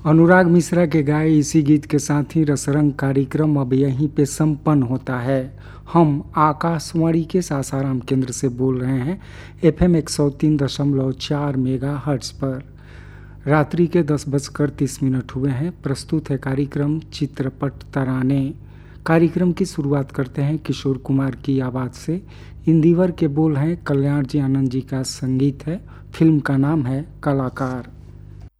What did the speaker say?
अनुराग मिश्रा के गाए इसी गीत के साथ ही रसरंग कार्यक्रम अब यहीं पे संपन्न होता है। हम आकाशवाणी के सासाराम केंद्र से बोल रहे हैं FM 103.4 मेगाहर्ट्ज़ पर। रात्रि के 10:30 हुए हैं। प्रस्तुत है कार्यक्रम चित्रपट तराने। कार्यक्रम की शुरुआत करते हैं किशोर कुमार की आवाज़ से। इंदिवर के बोल हैं, कल्याण जी आनंद जी का संगीत है। फिल्म का नाम है कलाकार।